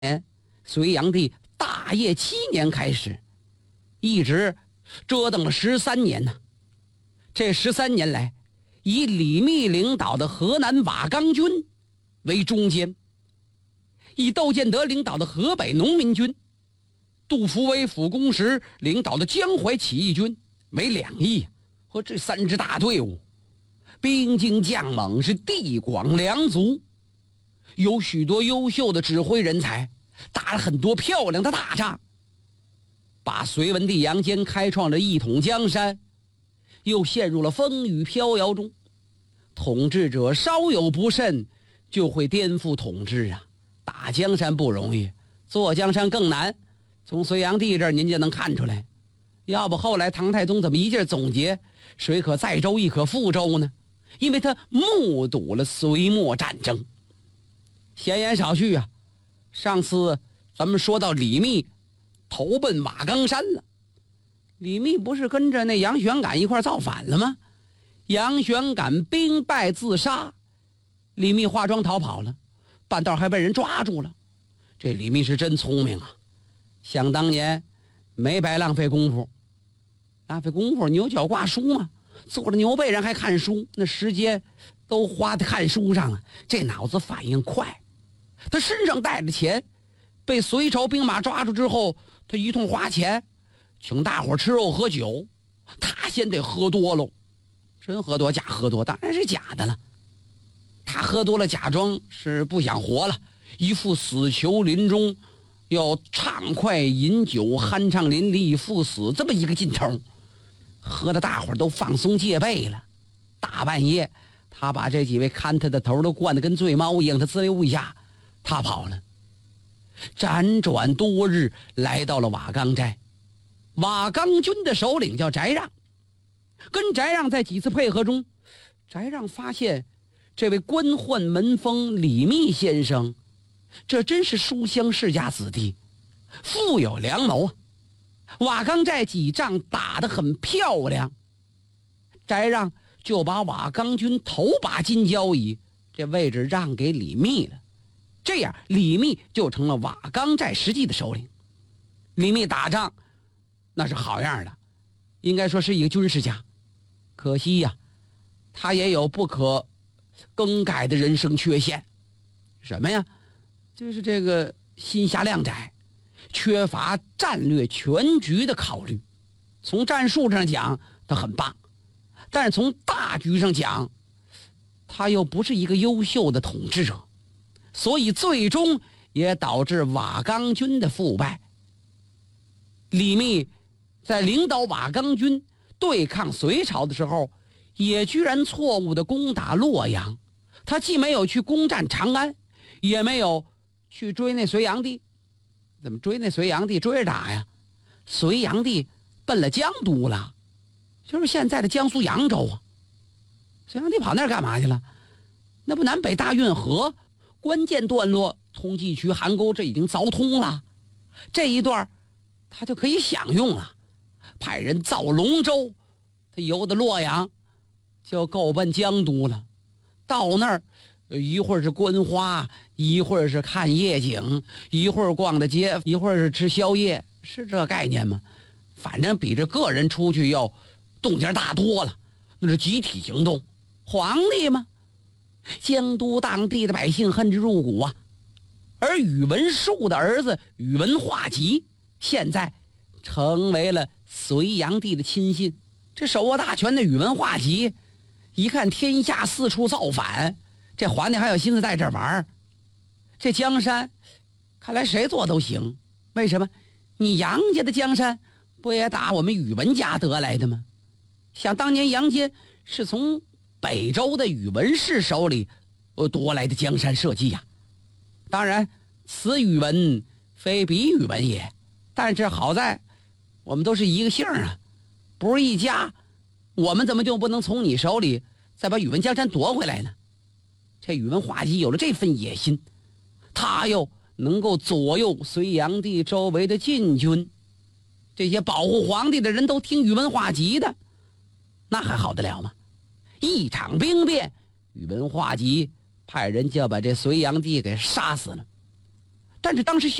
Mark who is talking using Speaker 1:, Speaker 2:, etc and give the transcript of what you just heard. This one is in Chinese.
Speaker 1: 年，隋炀帝大业7年开始，一直折腾了13年呢。这13年来，以李密领导的河南瓦岗军为中坚，以窦建德领导的河北农民军，杜伏威、傅公实领导的江淮起义军为两翼，和这3支大队伍，兵精将猛，是地广粮足，有许多优秀的指挥人才，打了很多漂亮的大仗，把隋文帝杨坚开创的一统江山又陷入了风雨飘摇中。统治者稍有不慎就会颠覆统治啊！打江山不容易，做江山更难。从隋炀帝这儿您就能看出来，要不后来唐太宗怎么一劲总结水可载舟亦可覆舟呢？因为他目睹了隋末战争。闲言少叙啊，上次咱们说到李密投奔瓦岗山了，李密不是跟着那杨玄感一块造反了吗？杨玄感兵败自杀，李密化妆逃跑了，半道还被人抓住了。这李密是真聪明啊，想当年没白浪费功夫，牛角挂书嘛，坐着牛背上还看书，那时间都花在看书上了。这脑子反应快，他身上带着钱，被隋朝兵马抓住之后，他一通花钱请大伙吃肉喝酒，他先得喝多喽。真喝多假喝多当然是假的了，他喝多了假装是不想活了，一副死囚临终要畅快饮酒酣畅淋漓赴死这么一个劲头，喝的大伙都放松戒备了。大半夜他把这几位看他的头都灌得跟醉猫一样，他滋溜一下他跑了。辗转多日来到了瓦岗寨，瓦岗军的首领叫翟让，跟翟让在几次配合中，翟让发现这位官宦门风李密先生，这真是书香世家子弟，富有良谋啊！瓦岗寨几仗打得很漂亮，翟让就把瓦岗军头把金交椅这位置让给李密了，这样李密就成了瓦岗寨实际的首领。李密打仗那是好样的，应该说是一个军事家，可惜呀，他也有不可更改的人生缺陷。什么呀？就是这个心狭量窄，缺乏战略全局的考虑。从战术上讲他很棒，但是从大局上讲他又不是一个优秀的统治者，所以最终也导致瓦岗军的腐败。李密在领导瓦岗军对抗隋朝的时候，也居然错误地攻打洛阳。他既没有去攻占长安，也没有去追那隋炀帝。怎么追那隋炀帝？追着打呀！隋炀帝奔了江都了，就是现在的江苏扬州啊。隋炀帝跑那儿干嘛去了？那不南北大运河关键段落通济渠、邗沟这已经凿通了，这一段他就可以享用了。派人造龙舟，他游到洛阳就够奔江都了。到那儿一会儿是观花，一会儿是看夜景，一会儿逛的街，一会儿是吃宵夜，是这概念吗？反正比这个人出去要动静大多了，那是集体行动。皇帝嘛，江都当地的百姓恨之入骨啊。而宇文述的儿子宇文化及现在成为了隋炀帝的亲信。这手握大权的宇文化及一看天下四处造反，这皇帝还有心思在这玩，这江山看来谁做都行。为什么？你杨家的江山不也打我们宇文家得来的吗？想当年杨坚是从北周的宇文氏手里夺来的江山社稷呀。当然此宇文非彼宇文也，但是好在我们都是一个姓啊，不是一家，我们怎么就不能从你手里再把宇文江山夺回来呢？这宇文化及有了这份野心，他又能够左右隋炀帝周围的禁军，这些保护皇帝的人都听宇文化及的，那还好得了吗？一场兵变，宇文化及派人就把这隋炀帝给杀死了。 但是当时